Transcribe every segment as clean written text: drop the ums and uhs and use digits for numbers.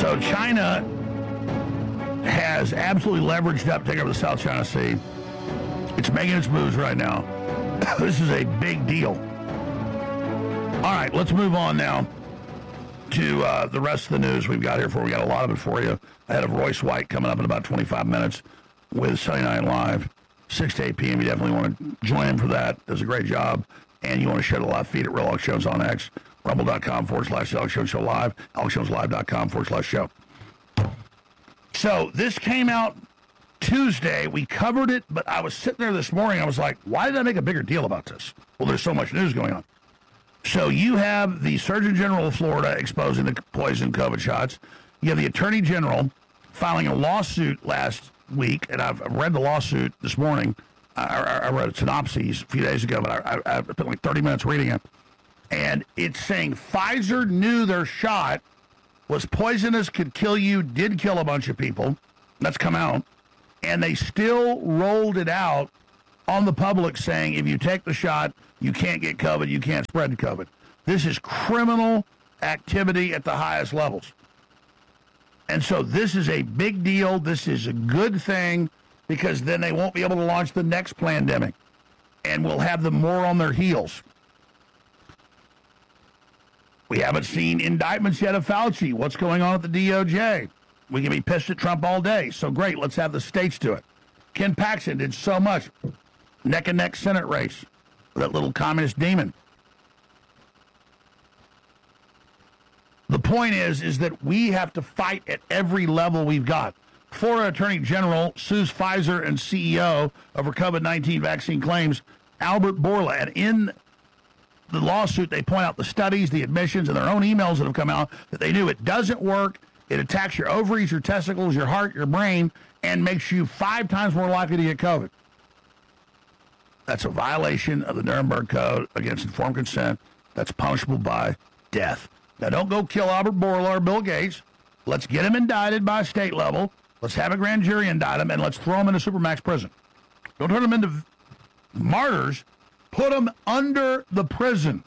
So China has absolutely leveraged up, taking over the South China Sea. It's making its moves right now. This is a big deal. All right, let's move on now to the rest of the news we've got here for. We got a lot of it for you. Ahead of Royce White coming up in about 25 minutes with Sunday Night Live, 6 to 8 p.m. You definitely want to join him for that. Does a great job. And you want to share the live feed at Real Alex Jones on X, rumble.com/Alex Jones Show Live, AlexJonesLive.com/show. So this came out Tuesday. We covered it, but I was sitting there this morning. I was like, why did I make a bigger deal about this? Well, there's so much news going on. So you have the Surgeon General of Florida exposing the poison COVID shots. You have the Attorney General filing a lawsuit last week, and I've read the lawsuit this morning. I read a synopsis a few days ago, but I spent like 30 minutes reading it. And it's saying Pfizer knew their shot was poisonous, could kill you, did kill a bunch of people. That's come out. And they still rolled it out on the public saying, if you take the shot, you can't get COVID, you can't spread COVID. This is criminal activity at the highest levels. And so this is a big deal. This is a good thing because then they won't be able to launch the next pandemic. And we'll have them more on their heels. We haven't seen indictments yet of Fauci. What's going on at the DOJ? We can be pissed at Trump all day. So great, let's have the states do it. Ken Paxton did so much. Neck-and-neck Senate race. That little communist demon. The point is that we have to fight at every level we've got. Florida Attorney General sues Pfizer and CEO over COVID-19 vaccine claims, Albert Bourla. And in the lawsuit, they point out the studies, the admissions, and their own emails that have come out that they knew it doesn't work. It attacks your ovaries, your testicles, your heart, your brain, and makes you 5 times more likely to get COVID. That's a violation of the Nuremberg Code against informed consent. That's punishable by death. Now, don't go kill Albert Bourla or Bill Gates. Let's get him indicted by state level. Let's have a grand jury indict him, and let's throw him into Supermax prison. Don't turn them into martyrs. Put them under the prison.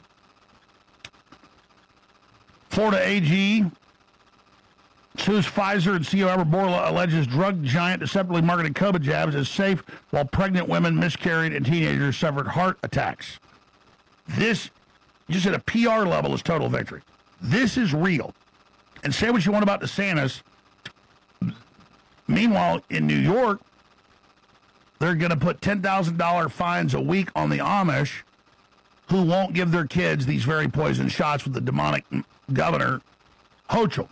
Florida AG sues Pfizer and CEO Albert Bourla, alleges drug giant deceptively marketed COVID jabs as safe while pregnant women miscarried and teenagers suffered heart attacks. This, just at a PR level, is total victory. This is real. And say what you want about DeSantis. Meanwhile, in New York, they're going to put $10,000 fines a week on the Amish who won't give their kids these very poison shots with the demonic governor, Hochul.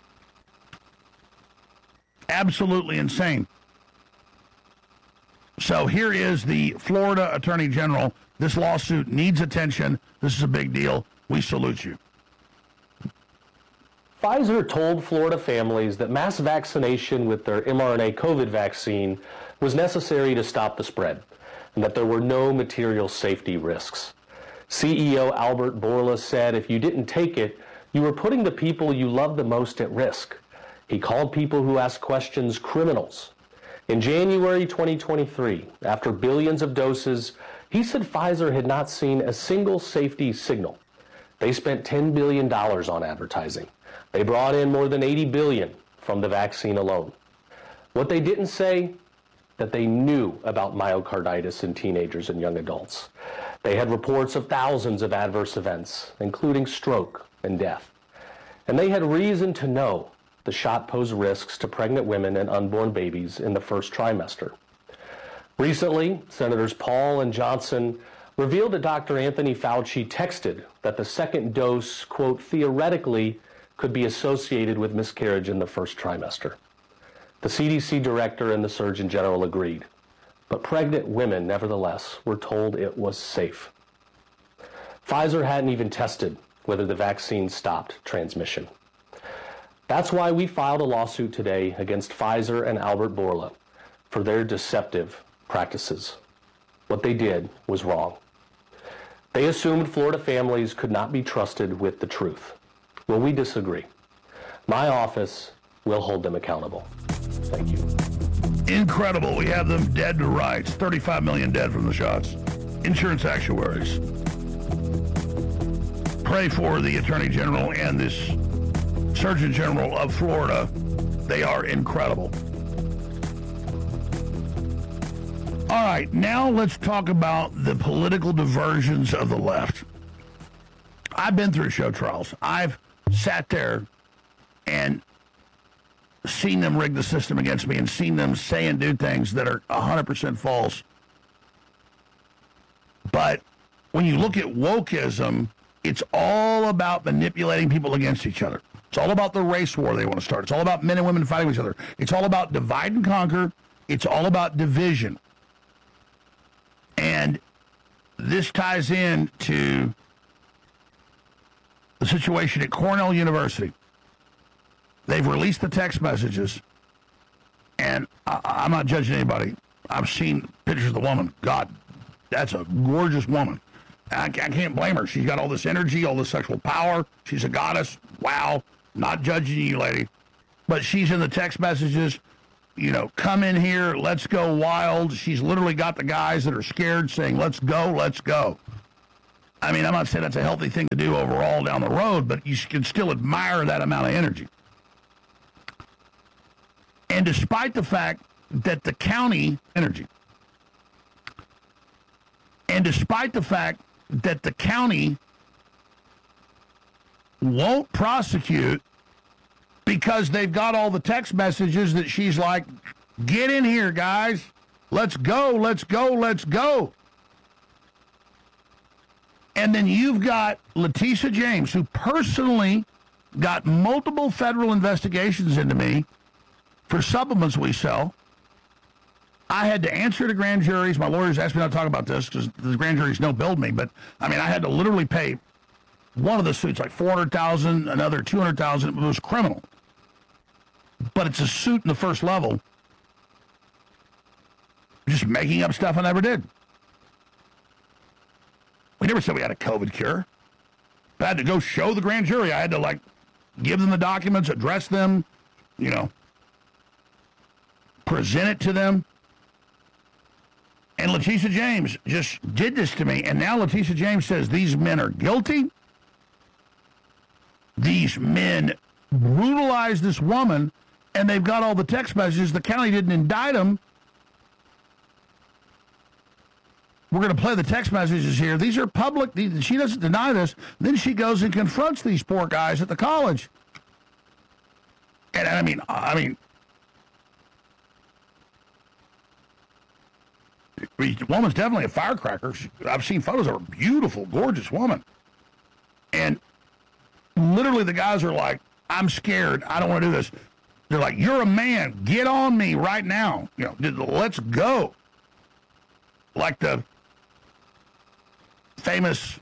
Absolutely insane. So here is the Florida Attorney General. This lawsuit needs attention. This is a big deal. We salute you. Pfizer told Florida families that mass vaccination with their mRNA COVID vaccine was necessary to stop the spread, and that there were no material safety risks. CEO Albert Bourla said if you didn't take it, you were putting the people you love the most at risk. He called people who asked questions criminals. In January 2023, after billions of doses, he said Pfizer had not seen a single safety signal. They spent $10 billion on advertising. They brought in more than $80 billion from the vaccine alone. What they didn't say, that they knew about myocarditis in teenagers and young adults. They had reports of thousands of adverse events, including stroke and death. And they had reason to know the shot posed risks to pregnant women and unborn babies in the first trimester. Recently, Senators Paul and Johnson revealed that Dr. Anthony Fauci texted that the second dose, quote, theoretically could be associated with miscarriage in the first trimester. The CDC director and the Surgeon General agreed, but pregnant women, nevertheless, were told it was safe. Pfizer hadn't even tested whether the vaccine stopped transmission. That's why we filed a lawsuit today against Pfizer and Albert Bourla for their deceptive practices. What they did was wrong. They assumed Florida families could not be trusted with the truth. Well, we disagree. My office will hold them accountable. Thank you. Incredible. We have them dead to rights. 35 million dead from the shots. Insurance actuaries. Pray for the Attorney General and this Surgeon General of Florida. They are incredible. All right, now let's talk about the political diversions of the left. I've been through show trials. I've sat there and seen them rig the system against me and seen them say and do things that are 100% false. But when you look at wokeism, it's all about manipulating people against each other. It's all about the race war they want to start. It's all about men and women fighting each other. It's all about divide and conquer. It's all about division. And this ties in to the situation at Cornell University. They've released the text messages, and I'm not judging anybody. I've seen pictures of the woman. God, that's a gorgeous woman. I can't blame her. She's got all this energy, all this sexual power. She's a goddess. Wow. Not judging you, lady. But she's in the text messages, you know, come in here, let's go wild. She's literally got the guys that are scared saying, let's go, let's go. I mean, I'm not saying that's a healthy thing to do overall down the road, but you can still admire that amount of energy. And despite the fact that the county energy, and despite the fact that the county won't prosecute because they've got all the text messages that she's like, get in here, guys. Let's go, let's go, let's go. And then you've got Letitia James, who personally got multiple federal investigations into me for supplements we sell. I had to answer to grand juries. My lawyers asked me not to talk about this because the grand juries don't bill me. But, I mean, I had to literally pay one of the suits like $400,000, another $200,000. It was criminal. But it's a suit in the first level. Just making up stuff I never did. We never said we had a COVID cure. I had to go show the grand jury. I had to, like, give them the documents, address them, you know, present it to them. And Letitia James just did this to me. And now Letitia James says these men are guilty. These men brutalized this woman, and they've got all the text messages. The county didn't indict them. We're going to play the text messages here. These are public. She doesn't deny this. Then she goes and confronts these poor guys at the college. And I mean, the woman's definitely a firecracker. I've seen photos of her. Beautiful, gorgeous woman. And literally the guys are like, I'm scared. I don't want to do this. They're like, you're a man. Get on me right now. You know, let's go. Like the famous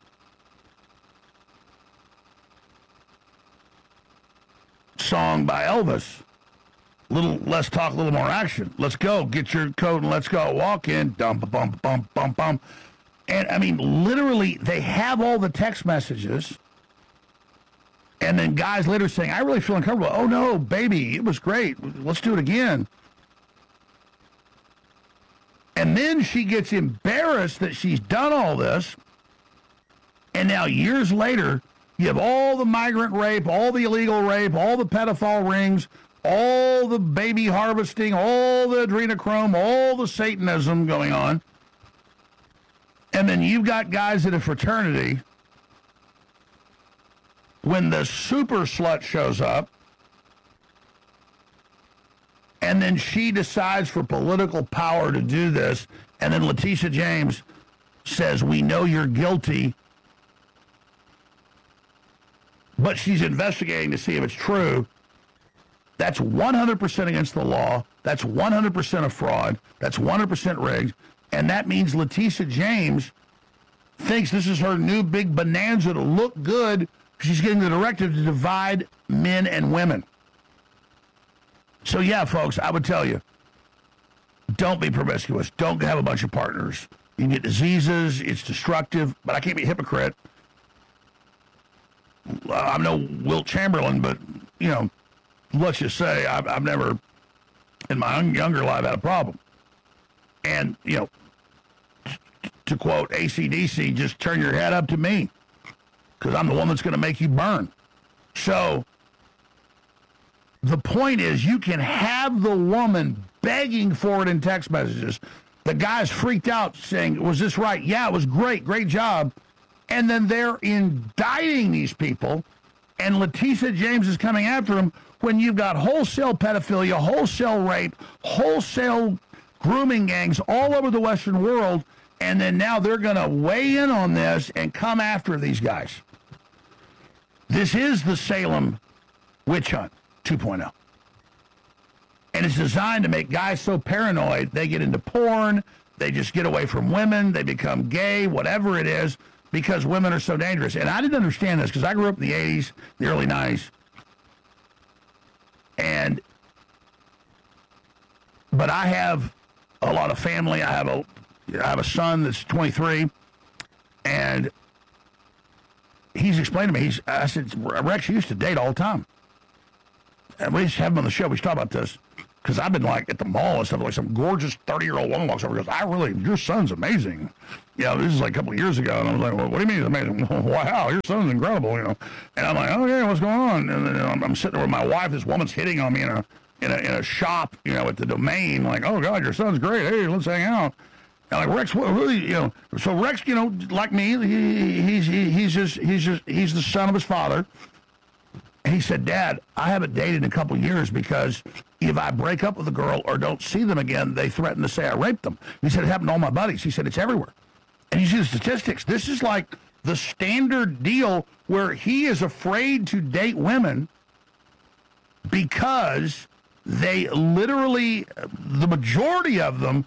song by Elvis. Little less talk, a little more action. Let's go. Get your coat and let's go. Walk in. Dump, bump, bump, bump, bump. And, I mean, literally, they have all the text messages. And then guys later saying, I really feel uncomfortable. Oh, no, baby, it was great. Let's do it again. And then she gets embarrassed that she's done all this. And now, years later, you have all the migrant rape, all the illegal rape, all the pedophile rings, all the baby harvesting, all the adrenochrome, all the Satanism going on. And then you've got guys at a fraternity, when the super slut shows up, and then she decides for political power to do this, and then Letitia James says, we know you're guilty, but she's investigating to see if it's true. That's 100% against the law. That's 100% a fraud. That's 100% rigged. And that means Letitia James thinks this is her new big bonanza to look good. She's getting the directive to divide men and women. So, yeah, folks, I would tell you, don't be promiscuous. Don't have a bunch of partners. You can get diseases. It's destructive. But I can't be a hypocrite. I'm no Wilt Chamberlain, but, you know, let's just say I've never, in my younger life, had a problem. And, you know, to quote AC/DC, just turn your head up to me, because I'm the one that's going to make you burn. So The point is, you can have the woman begging for it in text messages. The guy's freaked out saying, was this right? Yeah, it was great. Great job. And then they're indicting these people, and Letitia James is coming after them when you've got wholesale pedophilia, wholesale rape, wholesale grooming gangs all over the Western world, and then now they're going to weigh in on this and come after these guys. This is the Salem witch hunt 2.0. And it's designed to make guys so paranoid, they get into porn, they just get away from women, they become gay, whatever it is, because women are so dangerous. And I didn't understand this because I grew up in the 80s, the early 90s. But I have a lot of family. I have a son that's 23, and he's explained to me, I said, Rex used to date all the time. And we used to have him on the show. We used to talk about this because I've been like at the mall and stuff, like some gorgeous 30-year-old woman walks over and goes, your son's amazing. This is like a couple of years ago. And I was like, well, what do you mean he's amazing? Wow, your son's incredible, And I'm like, oh, yeah, what's going on? And then I'm sitting there with my wife. This woman's hitting on me in a shop, at the Domain. Like, oh, God, your son's great. Hey, let's hang out. And like, Rex, so Rex, like me, he's the son of his father. And he said, Dad, I haven't dated in a couple of years because if I break up with a girl or don't see them again, they threaten to say I raped them. He said, it happened to all my buddies. He said, it's everywhere. And you see the statistics. This is like the standard deal where he is afraid to date women because they literally, the majority of them,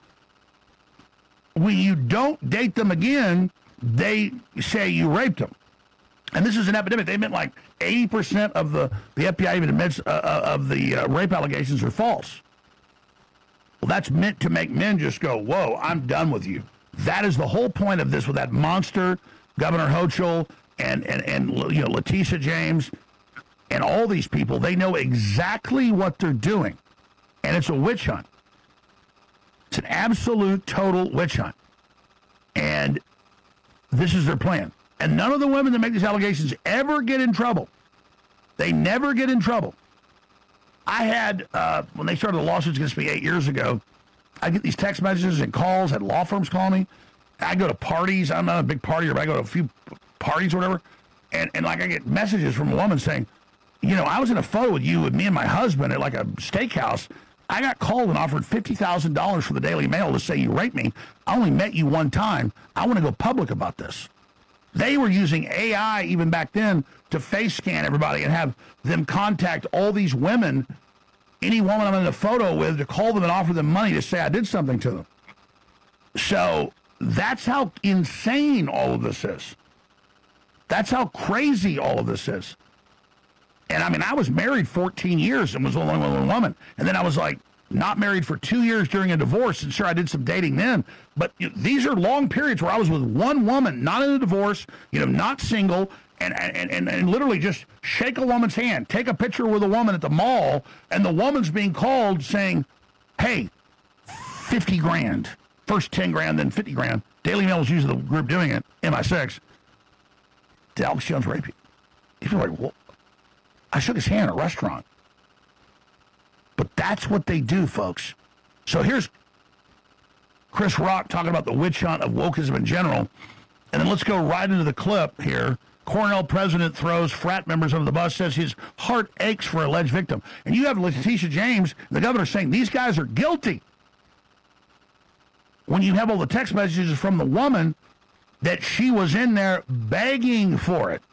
when you don't date them again, they say you raped them. And this is an epidemic. They meant like 80% of the FBI even admits of the rape allegations are false. Well, that's meant to make men just go, whoa, I'm done with you. That is the whole point of this with that monster, Governor Hochul and Letitia James and all these people. They know exactly what they're doing. And it's a witch hunt. It's an absolute, total witch hunt. And this is their plan. And none of the women that make these allegations ever get in trouble. They never get in trouble. I had, when they started the lawsuits against me 8 years ago, I get these text messages and calls, had law firms call me. I go to parties. I'm not a big partier, but I go to a few parties or whatever. And like I get messages from a woman saying, I was in a photo with you with me and my husband at like a steakhouse. I got called and offered $50,000 for the Daily Mail to say you raped me. I only met you one time. I want to go public about this. They were using AI even back then to face scan everybody and have them contact all these women, any woman I'm in the photo with, to call them and offer them money to say I did something to them. So that's how insane all of this is. That's how crazy all of this is. And I mean, I was married 14 years and was only one woman. And then I was like not married for 2 years during a divorce. And sure, I did some dating then. But these are long periods where I was with one woman, not in a divorce, not single, and literally just shake a woman's hand, take a picture with a woman at the mall, and the woman's being called saying, hey, 50 grand, first 10 grand, then 50 grand. Daily Mail was usually the group doing it, MI6. Did Alex Jones rape you? People are like, well, I shook his hand at a restaurant. But that's what they do, folks. So here's Chris Rock talking about the witch hunt of wokeism in general. And then let's go right into the clip here. Cornell president throws frat members under the bus, says his heart aches for alleged victim. And you have Letitia James, the governor, saying these guys are guilty. When you have all the text messages from the woman that she was in there begging for it.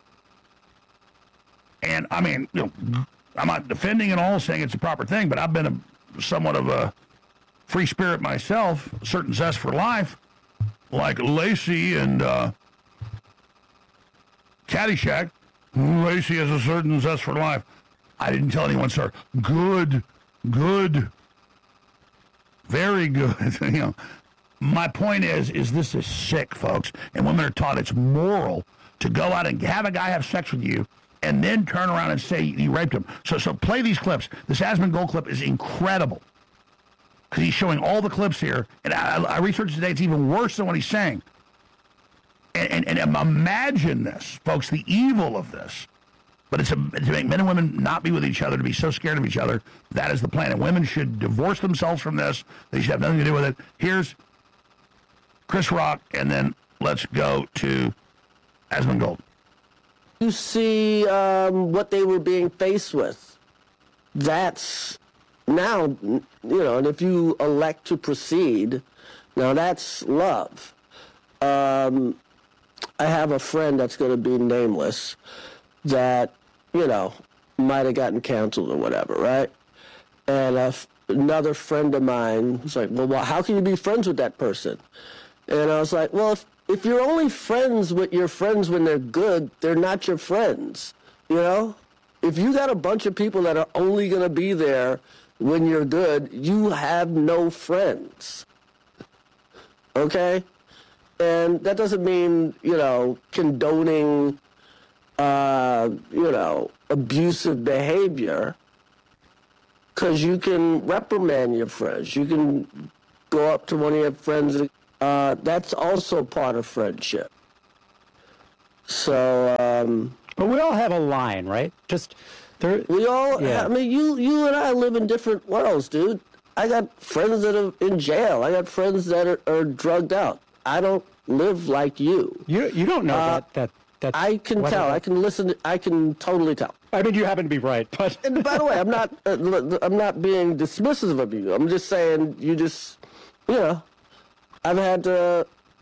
And, I mean, I'm not defending it all, saying it's a proper thing, but I've been somewhat of a free spirit myself, a certain zest for life, like Lacey and Caddyshack. Lacey has a certain zest for life. I didn't tell anyone, sir. Good. Very good. My point is this is sick, folks. And women are taught it's moral to go out and have a guy have sex with you and then turn around and say you raped him. So play these clips. This Asmund Gold clip is incredible because he's showing all the clips here. And I researched today, it's even worse than what he's saying. And imagine this, folks, the evil of this. But it's to make men and women not be with each other, to be so scared of each other. That is the plan. And women should divorce themselves from this. They should have nothing to do with it. Here's Chris Rock, and then let's go to Asmongold. You see what they were being faced with. That's now, and if you elect to proceed, now that's love. I have a friend that's going to be nameless that, might have gotten canceled or whatever, right? And another friend of mine was like, well, how can you be friends with that person? And I was like, well, if you're only friends with your friends when they're good, they're not your friends, If you got a bunch of people that are only going to be there when you're good, you have no friends, okay? And that doesn't mean, condoning, abusive behavior, because you can reprimand your friends. You can go up to one of your friends. That's also part of friendship. So, but we all have a line, right? We all, yeah. I mean, you and I live in different worlds, dude. I got friends that are in jail. I got friends that are drugged out. I don't live like you. You don't know that. I can tell. I can listen. I can totally tell. I mean, you happen to be right, but. And by the way, I'm not being dismissive of you. I'm just saying you just, I've had to,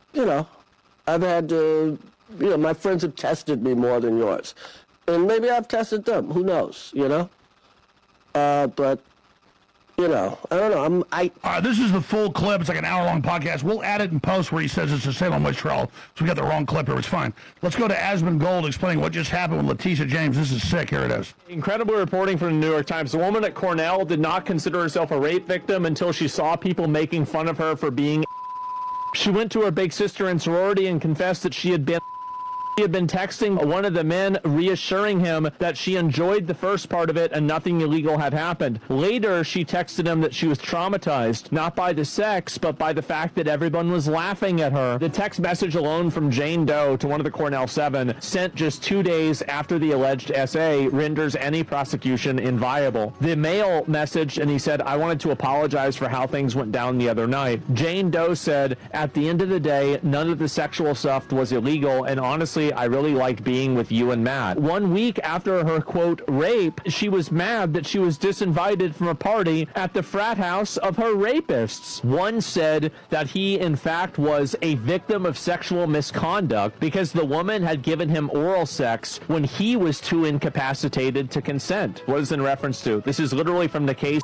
my friends have tested me more than yours. And maybe I've tested them. Who knows, But, I don't know. This is the full clip. It's like an hour-long podcast. We'll add it in post where he says it's a Salem witch trial. So we got the wrong clip here. It's fine. Let's go to Asmongold explaining what just happened with Letitia James. This is sick. Here it is. Incredible reporting from the New York Times. The woman at Cornell did not consider herself a rape victim until she saw people making fun of her for being. She went to her big sister in sorority and confessed that she had been texting one of the men, reassuring him that she enjoyed the first part of it and nothing illegal had happened. Later, she texted him that she was traumatized, not by the sex, but by the fact that everyone was laughing at her. The text message alone from Jane Doe to one of the Cornell 7, sent just 2 days after the alleged SA, renders any prosecution inviolable. The male messaged and he said, I wanted to apologize for how things went down the other night. Jane Doe said, at the end of the day, none of the sexual stuff was illegal, and honestly, I really liked being with you and Matt. 1 week after her, quote, rape, she was mad that she was disinvited from a party at the frat house of her rapists. One said that he, in fact, was a victim of sexual misconduct because the woman had given him oral sex when he was too incapacitated to consent. What is in reference to? This is literally from the case.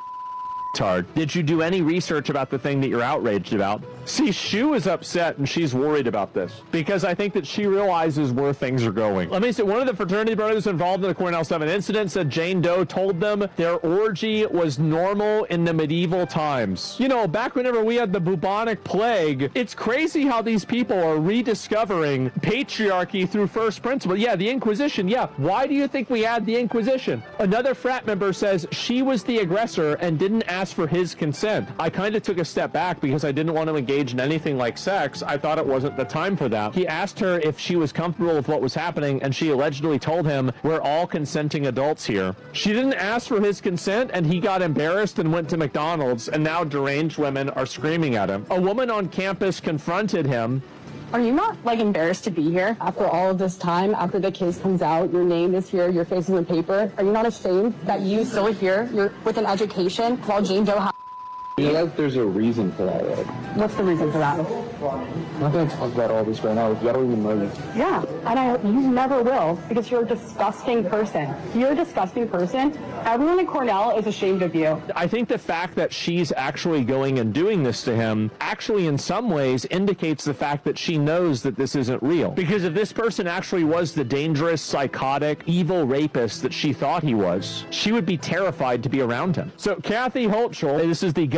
Did you do any research about the thing that you're outraged about? See, Shu is upset and she's worried about this because I think that she realizes where things are going. Let me say, one of the fraternity brothers involved in the Cornell 7 incident said Jane Doe told them their orgy was normal in the medieval times. Back whenever we had the bubonic plague, it's crazy how these people are rediscovering patriarchy through first principle. Yeah, the Inquisition. Yeah, why do you think we had the Inquisition? Another frat member says she was the aggressor and didn't ask for his consent. I kind of took a step back because I didn't want to engage in anything like sex. I thought it wasn't the time for that. He asked her if she was comfortable with what was happening, and she allegedly told him, we're all consenting adults here. She didn't ask for his consent, and he got embarrassed and went to McDonald's, and now deranged women are screaming at him. A woman on campus confronted him. Are you not, embarrassed to be here? After all of this time, after the case comes out, your name is here, your face is in the paper. Are you not ashamed that you still here, you're with an education, while Jane Doe there's a reason for that, right? What's the reason for that? I'm not going to talk about all this right now. I don't even know you. Yeah, and you never will, because you're a disgusting person. You're a disgusting person. Everyone at Cornell is ashamed of you. I think the fact that she's actually going and doing this to him actually in some ways indicates the fact that she knows that this isn't real. Because if this person actually was the dangerous, psychotic, evil rapist that she thought he was, she would be terrified to be around him. So Kathy Holtschul, this is the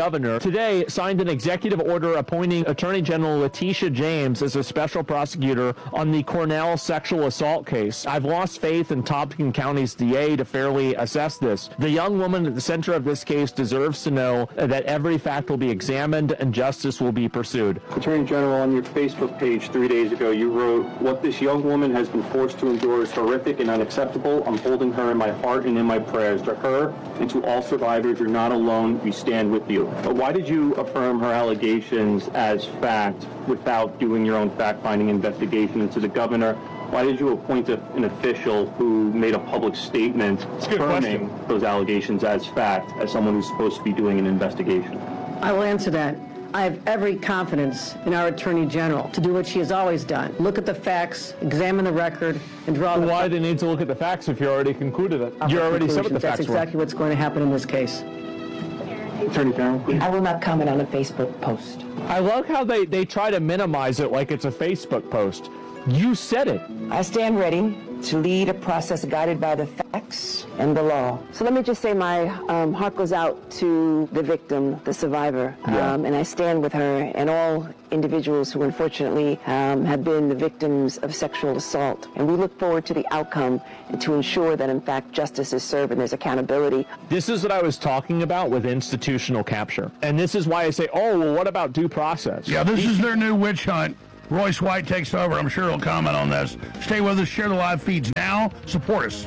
governor today signed an executive order appointing Attorney General Letitia James as a special prosecutor on the Cornell sexual assault case. I've lost faith in Tompkins County's DA to fairly assess this. The young woman at the center of this case deserves to know that every fact will be examined and justice will be pursued. Attorney General, on your Facebook page 3 days ago, you wrote, "What this young woman has been forced to endure is horrific and unacceptable. I'm holding her in my heart and in my prayers. To her and to all survivors, you're not alone. We stand with you." Why did you affirm her allegations as fact without doing your own fact-finding investigation into the governor? Why did you appoint an official who made a public statement affirming those allegations as fact, as someone who's supposed to be doing an investigation? I will answer that. I have every confidence in our Attorney General to do what she has always done. Look at the facts, examine the record, and draw the... Why do you need to look at the facts if you already concluded it? You already said what the facts were. That's exactly what's going to happen in this case. Attorney General, please. I will not comment on a Facebook post. I love how they try to minimize it like it's a Facebook post. You said it. I stand ready to lead a process guided by the facts and the law. So let me just say my heart goes out to the victim, the survivor, and I stand with her and all individuals who unfortunately have been the victims of sexual assault. And we look forward to the outcome and to ensure that, in fact, justice is served and there's accountability. This is what I was talking about with institutional capture. And this is why I say, oh, well, what about due process? Yeah, this is their new witch hunt. Royce White takes over. I'm sure he'll comment on this. Stay with us. Share the live feeds now. Support us.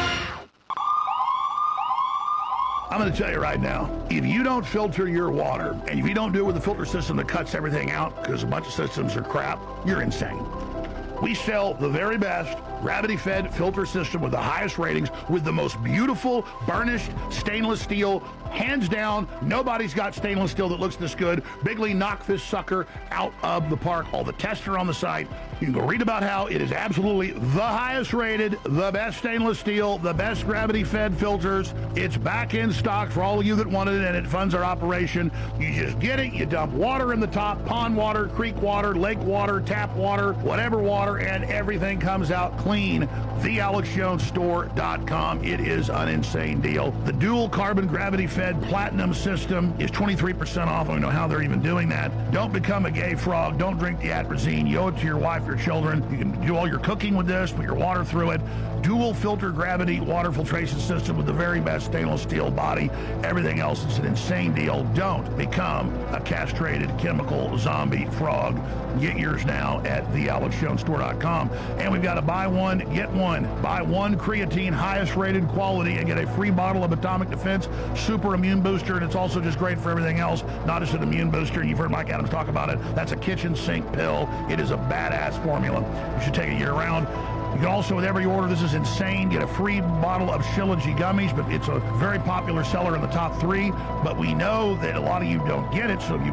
I'm going to tell you right now, if you don't filter your water, and if you don't do it with a filter system that cuts everything out, because a bunch of systems are crap, you're insane. We sell the very best gravity-fed filter system with the highest ratings, with the most beautiful burnished stainless steel. Hands down, nobody's got stainless steel that looks this good. Bigley knocked this sucker out of the park. All the tests are on the site. You can go read about how it is absolutely the highest rated, the best stainless steel, the best gravity-fed filters. It's back in stock for all of you that wanted it, and it funds our operation. You just get it, you dump water in the top, pond water, creek water, lake water, tap water, whatever water, and everything comes out clean. TheAlexJonesStore.com. It is an insane deal. The dual carbon gravity-fed platinum system is 23% off. I don't know how they're even doing that. Don't become a gay frog. Don't drink the atrazine. You owe it to your wife, your children. You can do all your cooking with this, put your water through it. Dual filter gravity water filtration system with the very best stainless steel body. Everything else is an insane deal. Don't become a castrated chemical zombie frog. Get yours now at TheAlexJonesStore.com. And we've got a buy one, get one. Buy one creatine, highest rated quality, and get a free bottle of Atomic Defense Super Immune Booster. And it's also just great for everything else, not just an immune booster. You've heard Mike Adams talk about it. That's a kitchen sink pill. It is a badass formula. You should take it year round. You can also, with every order, this is insane, get a free bottle of Shilajit gummies, but it's a very popular seller in the top 3. But we know that a lot of you don't get it, so if you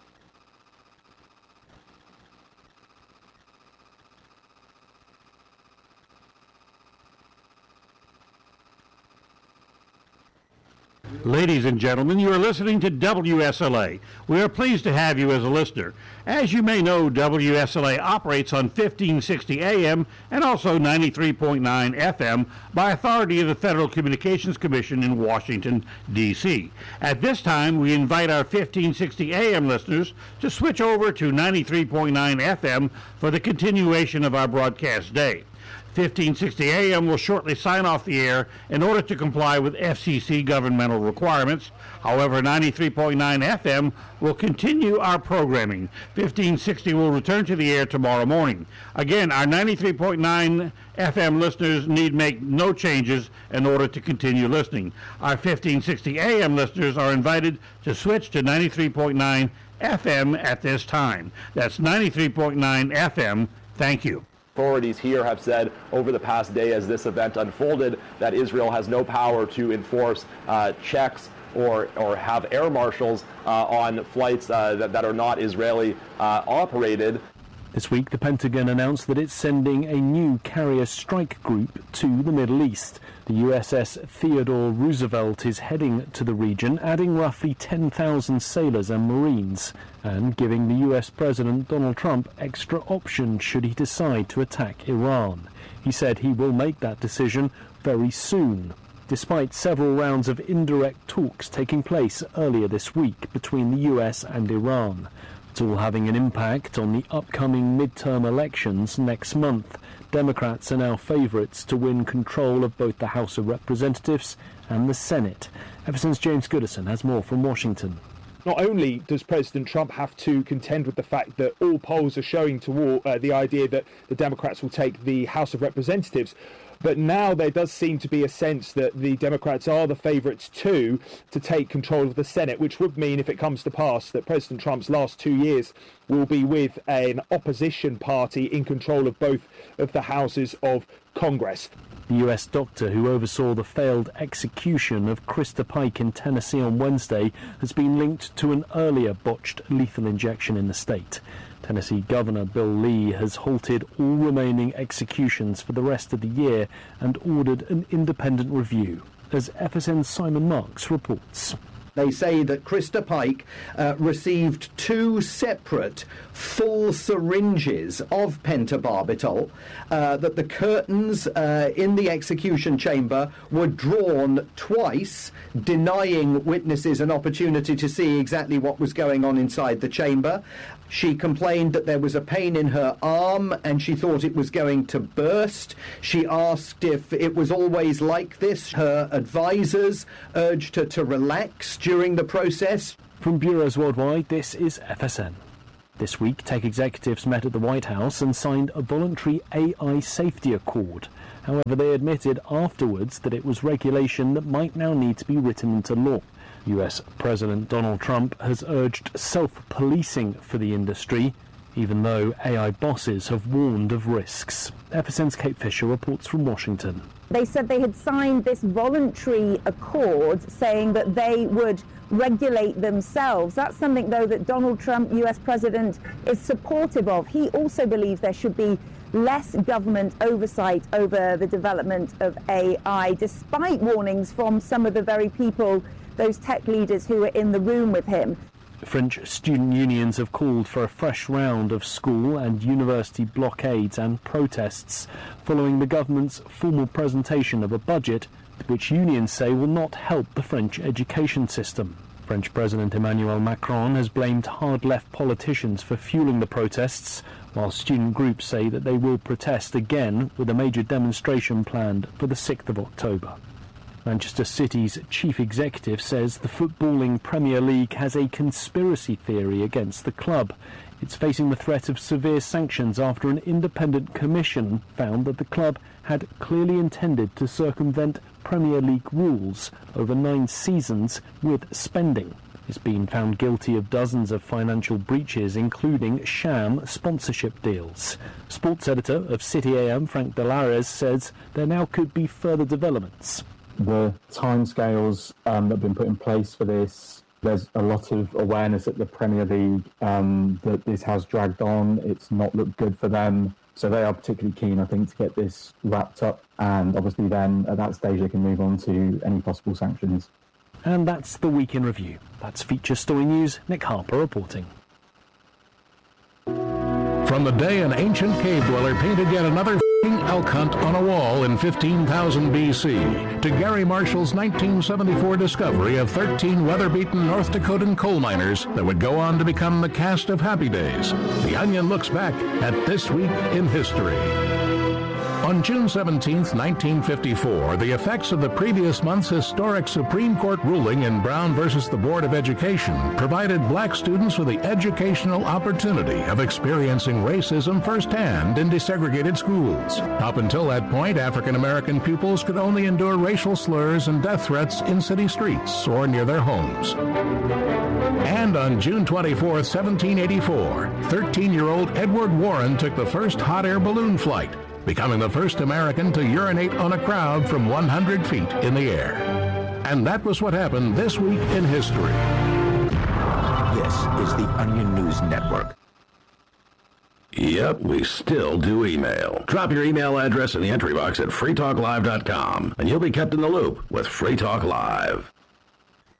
Ladies and gentlemen, you are listening to WSLA. We are pleased to have you as a listener. As you may know, WSLA operates on 1560 AM and also 93.9 FM by authority of the Federal Communications Commission in Washington, D.C. At this time, we invite our 1560 AM listeners to switch over to 93.9 FM for the continuation of our broadcast day. 1560 AM will shortly sign off the air in order to comply with FCC governmental requirements. However, 93.9 FM will continue our programming. 1560 will return to the air tomorrow morning. Again, our 93.9 FM listeners need make no changes in order to continue listening. Our 1560 AM listeners are invited to switch to 93.9 FM at this time. That's 93.9 FM. Thank you. Authorities here have said over the past day as this event unfolded that Israel has no power to enforce checks or have air marshals on flights that are not Israeli operated. This week, the Pentagon announced that it's sending a new carrier strike group to the Middle East. The USS Theodore Roosevelt is heading to the region, adding roughly 10,000 sailors and Marines, and giving the US President Donald Trump extra options should he decide to attack Iran. He said he will make that decision very soon. despite several rounds of indirect talks taking place earlier this week between the US and Iran. It's all having an impact on the upcoming midterm elections next month. Democrats are now favourites to win control of both the House of Representatives and the Senate. FSN's James Goodison has more from Washington. Not only does President Trump have to contend with the fact that all polls are showing toward the idea that the Democrats will take the House of Representatives, but now there does seem to be a sense that the Democrats are the favourites too to take control of the Senate, which would mean, if it comes to pass, that President Trump's last 2 years will be with an opposition party in control of both of the houses of Congress. The US doctor who oversaw the failed execution of Krista Pike in Tennessee on Wednesday has been linked to an earlier botched lethal injection in the state. Tennessee Governor Bill Lee has halted all remaining executions for the rest of the year and ordered an independent review, as FSN's Simon Marks reports. They say that Krista Pike received 2 separate full syringes of pentobarbital, that the curtains in the execution chamber were drawn twice, denying witnesses an opportunity to see exactly what was going on inside the chamber. She complained that there was a pain in her arm and she thought it was going to burst. She asked if it was always like this. Her advisors urged her to relax during the process. From bureaus worldwide, this is FSN. This week, tech executives met at the White House and signed a voluntary AI safety accord. However, they admitted afterwards that it was regulation that might now need to be written into law. US President Donald Trump has urged self-policing for the industry, even though AI bosses have warned of risks. FSN's Kate Fisher reports from Washington. They said they had signed this voluntary accord saying that they would regulate themselves. That's something, though, that Donald Trump, US President, is supportive of. He also believes there should be less government oversight over the development of AI, despite warnings from some of the very people, those tech leaders who were in the room with him. French student unions have called for a fresh round of school and university blockades and protests following the government's formal presentation of a budget which unions say will not help the French education system. French President Emmanuel Macron has blamed hard-left politicians for fueling the protests, while student groups say that they will protest again with a major demonstration planned for the 6th of October. Manchester City's chief executive says the footballing Premier League has a conspiracy theory against the club. It's facing the threat of severe sanctions after an independent commission found that the club had clearly intended to circumvent Premier League rules over 9 seasons with spending. It's been found guilty of dozens of financial breaches, including sham sponsorship deals. Sports editor of City AM, Frank Delares, says there now could be further developments. The timescales that have been put in place for this, there's a lot of awareness at the Premier League that this has dragged on. It's not looked good for them. So they are particularly keen, I think, to get this wrapped up. And obviously then at that stage they can move on to any possible sanctions. And that's the Week in Review. That's Feature Story News. Nick Harper reporting. From the day an ancient cave dweller painted yet another elk hunt on a wall in 15,000 BC, to Gary Marshall's 1974 discovery of 13 weather-beaten North Dakotan coal miners that would go on to become the cast of Happy Days, The Onion looks back at This Week in History. On June 17, 1954, the effects of the previous month's historic Supreme Court ruling in Brown versus the Board of Education provided black students with the educational opportunity of experiencing racism firsthand in desegregated schools. Up until that point, African American pupils could only endure racial slurs and death threats in city streets or near their homes. And on June 24, 1784, 13-year-old Edward Warren took the first hot air balloon flight, becoming the first American to urinate on a crowd from 100 feet in the air. And that was what happened this week in history. This is the Onion News Network. Yep, we still do email. Drop your email address in the entry box at freetalklive.com, and you'll be kept in the loop with Free Talk Live.